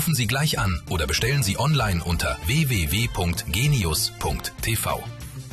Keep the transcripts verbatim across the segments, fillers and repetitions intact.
Rufen Sie gleich an oder bestellen Sie online unter w w w punkt genius punkt t v.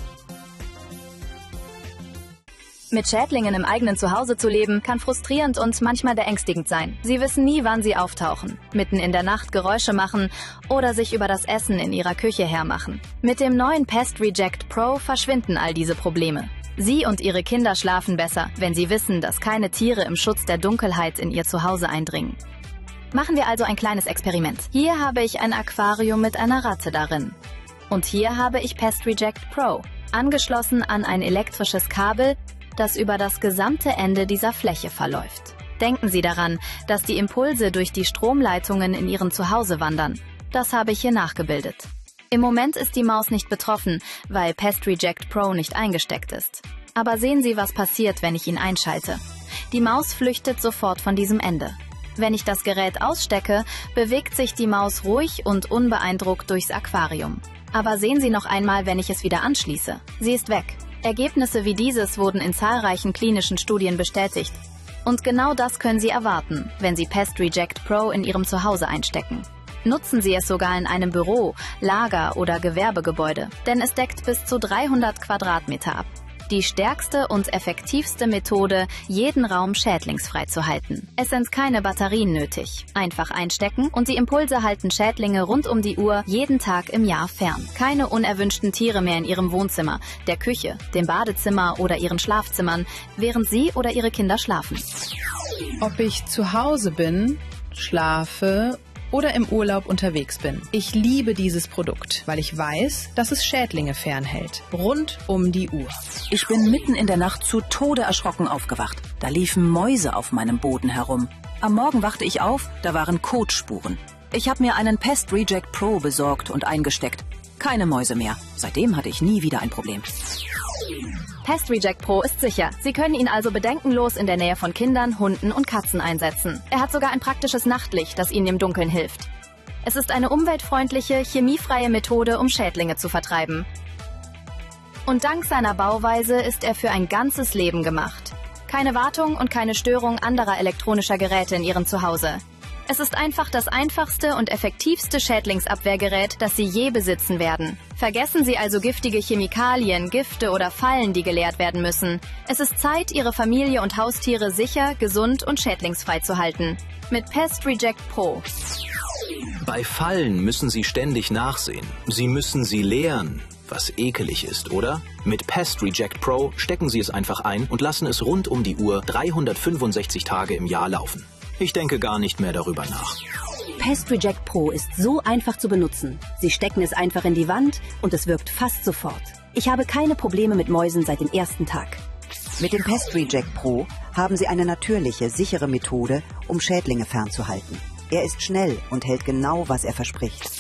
Mit Schädlingen im eigenen Zuhause zu leben, kann frustrierend und manchmal beängstigend sein. Sie wissen nie, wann sie auftauchen, mitten in der Nacht Geräusche machen oder sich über das Essen in ihrer Küche hermachen. Mit dem neuen Pest Reject Pro verschwinden all diese Probleme. Sie und ihre Kinder schlafen besser, wenn sie wissen, dass keine Tiere im Schutz der Dunkelheit in ihr Zuhause eindringen. Machen wir also ein kleines Experiment. Hier habe ich ein Aquarium mit einer Ratte darin. Und hier habe ich Pest Reject Pro, angeschlossen an ein elektrisches Kabel, das über das gesamte Ende dieser Fläche verläuft. Denken Sie daran, dass die Impulse durch die Stromleitungen in Ihrem Zuhause wandern. Das habe ich hier nachgebildet. Im Moment ist die Maus nicht betroffen, weil Pest Reject Pro nicht eingesteckt ist. Aber sehen Sie, was passiert, wenn ich ihn einschalte. Die Maus flüchtet sofort von diesem Ende. Wenn ich das Gerät ausstecke, bewegt sich die Maus ruhig und unbeeindruckt durchs Aquarium. Aber sehen Sie noch einmal, wenn ich es wieder anschließe. Sie ist weg. Ergebnisse wie dieses wurden in zahlreichen klinischen Studien bestätigt. Und genau das können Sie erwarten, wenn Sie Pest Reject Pro in Ihrem Zuhause einstecken. Nutzen Sie es sogar in einem Büro, Lager oder Gewerbegebäude, denn es deckt bis zu dreihundert Quadratmeter ab. Die stärkste und effektivste Methode, jeden Raum schädlingsfrei zu halten. Es sind keine Batterien nötig. Einfach einstecken und die Impulse halten Schädlinge rund um die Uhr jeden Tag im Jahr fern. Keine unerwünschten Tiere mehr in Ihrem Wohnzimmer, der Küche, dem Badezimmer oder Ihren Schlafzimmern, während Sie oder Ihre Kinder schlafen. Ob ich zu Hause bin, schlafe oder im Urlaub unterwegs bin. Ich liebe dieses Produkt, weil ich weiß, dass es Schädlinge fernhält. Rund um die Uhr. Ich bin mitten in der Nacht zu Tode erschrocken aufgewacht. Da liefen Mäuse auf meinem Boden herum. Am Morgen wachte ich auf, da waren Kotspuren. Ich habe mir einen Pest Reject Pro besorgt und eingesteckt. Keine Mäuse mehr. Seitdem hatte ich nie wieder ein Problem. Pest Reject Pro ist sicher. Sie können ihn also bedenkenlos in der Nähe von Kindern, Hunden und Katzen einsetzen. Er hat sogar ein praktisches Nachtlicht, das Ihnen im Dunkeln hilft. Es ist eine umweltfreundliche, chemiefreie Methode, um Schädlinge zu vertreiben. Und dank seiner Bauweise ist er für ein ganzes Leben gemacht. Keine Wartung und keine Störung anderer elektronischer Geräte in Ihrem Zuhause. Es ist einfach das einfachste und effektivste Schädlingsabwehrgerät, das Sie je besitzen werden. Vergessen Sie also giftige Chemikalien, Gifte oder Fallen, die geleert werden müssen. Es ist Zeit, Ihre Familie und Haustiere sicher, gesund und schädlingsfrei zu halten. Mit Pest Reject Pro. Bei Fallen müssen Sie ständig nachsehen. Sie müssen sie leeren, was ekelig ist, oder? Mit Pest Reject Pro stecken Sie es einfach ein und lassen es rund um die Uhr dreihundertfünfundsechzig Tage im Jahr laufen. Ich denke gar nicht mehr darüber nach. Pest Reject Pro ist so einfach zu benutzen. Sie stecken es einfach in die Wand und es wirkt fast sofort. Ich habe keine Probleme mit Mäusen seit dem ersten Tag. Mit dem Pest Reject Pro haben Sie eine natürliche, sichere Methode, um Schädlinge fernzuhalten. Er ist schnell und hält genau, was er verspricht.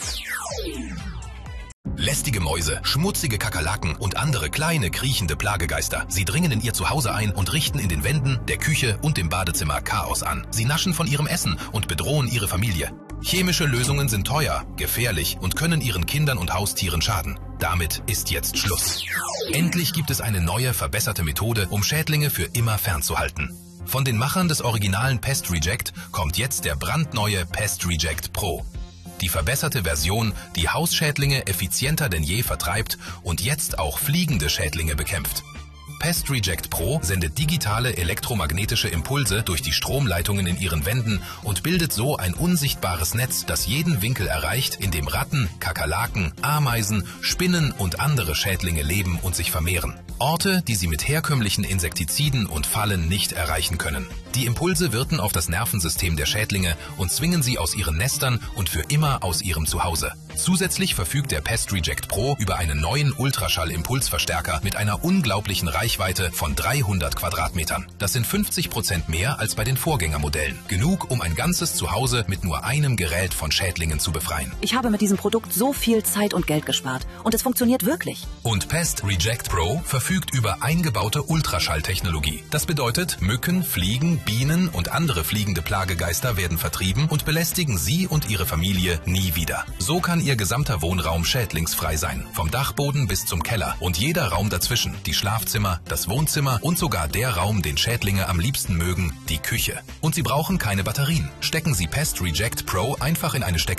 Lästige Mäuse, schmutzige Kakerlaken und andere kleine, kriechende Plagegeister. Sie dringen in Ihr Zuhause ein und richten in den Wänden, der Küche und dem Badezimmer Chaos an. Sie naschen von Ihrem Essen und bedrohen Ihre Familie. Chemische Lösungen sind teuer, gefährlich und können Ihren Kindern und Haustieren schaden. Damit ist jetzt Schluss. Endlich gibt es eine neue, verbesserte Methode, um Schädlinge für immer fernzuhalten. Von den Machern des originalen Pest Reject kommt jetzt der brandneue Pest Reject Pro. Die verbesserte Version, die Hausschädlinge effizienter denn je vertreibt und jetzt auch fliegende Schädlinge bekämpft. Pest Reject Pro sendet digitale elektromagnetische Impulse durch die Stromleitungen in ihren Wänden und bildet so ein unsichtbares Netz, das jeden Winkel erreicht, in dem Ratten, Kakerlaken, Ameisen, Spinnen und andere Schädlinge leben und sich vermehren. Orte, die sie mit herkömmlichen Insektiziden und Fallen nicht erreichen können. Die Impulse wirken auf das Nervensystem der Schädlinge und zwingen sie aus ihren Nestern und für immer aus ihrem Zuhause. Zusätzlich verfügt der Pest Reject Pro über einen neuen Ultraschall-Impulsverstärker mit einer unglaublichen Reichweite von dreihundert Quadratmetern. Das sind fünfzig Prozent mehr als bei den Vorgängermodellen. Genug, um ein ganzes Zuhause mit nur einem Gerät von Schädlingen zu befreien. Ich habe mit diesem Produkt so viel Zeit und Geld gespart und es funktioniert wirklich. Und Pest Reject Pro verfügt über eingebaute Ultraschalltechnologie. Das bedeutet, Mücken, Fliegen, Bienen und andere fliegende Plagegeister werden vertrieben und belästigen Sie und Ihre Familie nie wieder. So kann Ihr gesamter Wohnraum schädlingsfrei sein. Vom Dachboden bis zum Keller und jeder Raum dazwischen. Die Schlafzimmer, das Wohnzimmer und sogar der Raum, den Schädlinge am liebsten mögen, die Küche. Und Sie brauchen keine Batterien. Stecken Sie Pest Reject Pro einfach in eine Steckdose